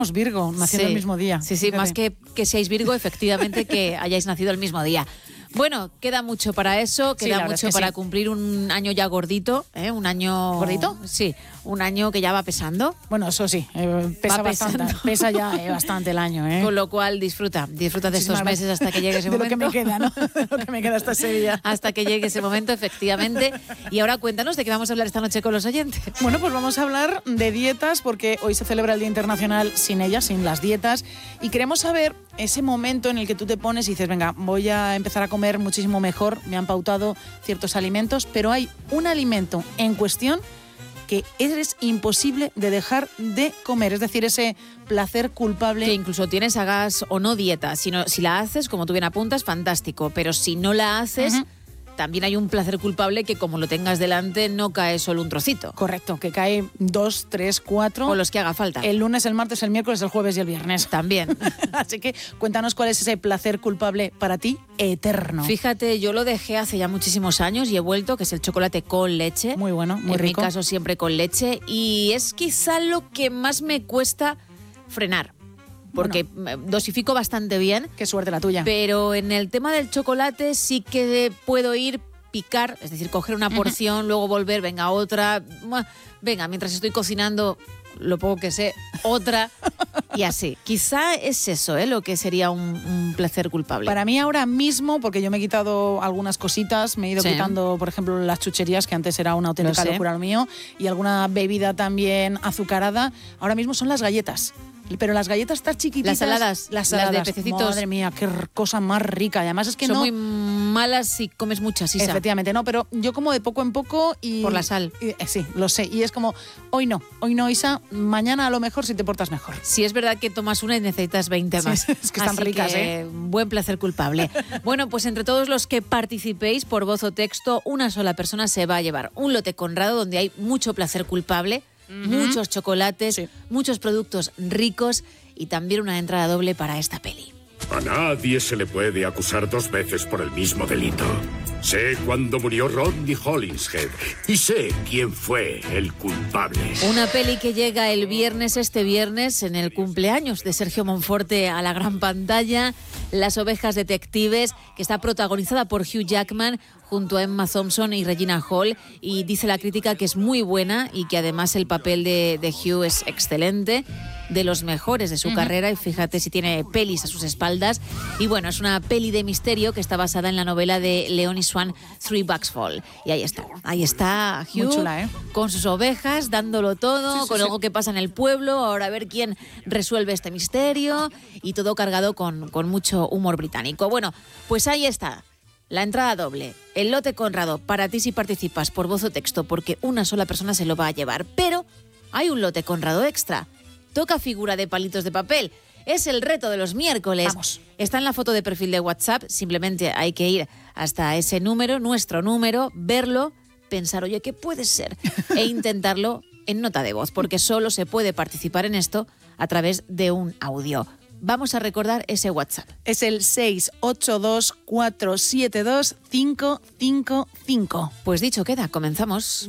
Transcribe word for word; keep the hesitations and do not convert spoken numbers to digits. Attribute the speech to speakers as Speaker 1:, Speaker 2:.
Speaker 1: Virgo, naciendo
Speaker 2: sí,
Speaker 1: el mismo día.
Speaker 2: Sí, sí, fíjate. Más que que seáis Virgo, efectivamente, que hayáis nacido el mismo día. Bueno, queda mucho para eso, queda sí, mucho es para sí. cumplir un año ya gordito, ¿eh? Un año...
Speaker 1: ¿Gordito?
Speaker 2: Sí, un año que ya va pesando.
Speaker 1: Bueno, eso sí, eh, pesa va bastante, pesa ya eh, bastante el año, ¿eh?
Speaker 2: Con lo cual disfruta, disfruta de estos meses hasta que llegue ese
Speaker 1: de
Speaker 2: momento.
Speaker 1: De lo que me queda, ¿no? De lo que me queda hasta ese día.
Speaker 2: Hasta que llegue ese momento, efectivamente. Y ahora cuéntanos de qué vamos a hablar esta noche con los oyentes.
Speaker 1: Bueno, pues vamos a hablar de dietas porque hoy se celebra el Día Internacional sin ellas, sin las dietas. Y queremos saber ese momento en el que tú te pones y dices, venga, voy a empezar a comer muchísimo mejor, me han pautado ciertos alimentos, pero hay un alimento en cuestión que es imposible de dejar de comer, es decir, ese placer culpable.
Speaker 2: Que incluso tienes, hagas o no dieta, si, no, si la haces, como tú bien apuntas, fantástico, pero si no la haces... Uh-huh. También hay un placer culpable que como lo tengas delante no cae solo un trocito.
Speaker 1: Correcto, que cae dos, tres, cuatro.
Speaker 2: O los que haga falta.
Speaker 1: El lunes, el martes, el miércoles, el jueves y el viernes.
Speaker 2: También.
Speaker 1: Así que cuéntanos cuál es ese placer culpable para ti eterno.
Speaker 2: Fíjate, yo lo dejé hace ya muchísimos años y he vuelto, que es el chocolate con leche.
Speaker 1: Muy bueno, muy
Speaker 2: en
Speaker 1: rico.
Speaker 2: En mi caso siempre con leche. Y es quizá lo que más me cuesta frenar. Porque bueno, dosifico bastante bien.
Speaker 1: Qué suerte la tuya.
Speaker 2: Pero en el tema del chocolate sí que puedo ir, picar, es decir, coger una porción, uh-huh. luego volver, venga, otra, venga, mientras estoy cocinando, lo poco que sé, otra, y así. Quizá es eso, ¿eh? Lo que sería un, un placer culpable.
Speaker 1: Para mí ahora mismo, porque yo me he quitado algunas cositas, me he ido
Speaker 2: sí.
Speaker 1: quitando, por ejemplo, las chucherías, que antes era una auténtica lo locura lo mío, y alguna bebida también azucarada, ahora mismo son las galletas. Pero las galletas están chiquititas.
Speaker 2: Las saladas.
Speaker 1: Las saladas.
Speaker 2: Las de pececitos.
Speaker 1: Madre mía, qué cosa más rica. Además es que
Speaker 2: Son
Speaker 1: no...
Speaker 2: muy malas si comes muchas, Isa.
Speaker 1: Efectivamente, no, pero yo como de poco en poco y...
Speaker 2: Por la sal.
Speaker 1: Y, eh, sí, lo sé. Y es como, hoy no, hoy no, Isa, mañana a lo mejor si te portas mejor.
Speaker 2: Sí, es verdad que tomas una y necesitas veinte más.
Speaker 1: Sí, es que están
Speaker 2: Así
Speaker 1: ricas,
Speaker 2: que,
Speaker 1: ¿eh?
Speaker 2: Buen placer culpable. Bueno, pues entre todos los que participéis por voz o texto, una sola persona se va a llevar un lote Conrado donde hay mucho placer culpable, uh-huh. muchos chocolates, sí. muchos productos ricos y también una entrada doble para esta peli.
Speaker 3: A nadie se le puede acusar dos veces por el mismo delito. Sé cuándo murió Rodney Hollingshead y sé quién fue el culpable.
Speaker 2: Una peli que llega el viernes, este viernes, en el cumpleaños de Sergio Monforte a la gran pantalla. Las ovejas detectives, que está protagonizada por Hugh Jackman junto a Emma Thompson y Regina Hall, y dice la crítica que es muy buena y que además el papel de, de Hugh es excelente, de los mejores de su uh-huh. carrera, y fíjate si tiene pelis a sus espaldas. Y bueno, es una peli de misterio que está basada en la novela de Leonie Swan, Three Bucks Fall. Y ahí está, ahí está Hugh,
Speaker 1: muy chula, ¿eh?
Speaker 2: Con sus ovejas, dándolo todo, sí, sí, con sí. algo que pasa en el pueblo, ahora a ver quién resuelve este misterio, y todo cargado con, con mucho humor británico. Bueno, pues ahí está. La entrada doble, el lote Conrado, para ti si participas por voz o texto, porque una sola persona se lo va a llevar. Pero hay un lote Conrado extra. Toca figura de palitos de papel. Es el reto de los miércoles.
Speaker 1: Vamos.
Speaker 2: Está en la foto de perfil de WhatsApp. Simplemente hay que ir hasta ese número, nuestro número, verlo, pensar, oye, ¿qué puede ser? E intentarlo en nota de voz, porque solo se puede participar en esto a través de un audio. Vamos a recordar ese WhatsApp.
Speaker 1: Es el seis ocho dos cuatro siete dos cinco cinco cinco.
Speaker 2: Pues dicho queda, comenzamos.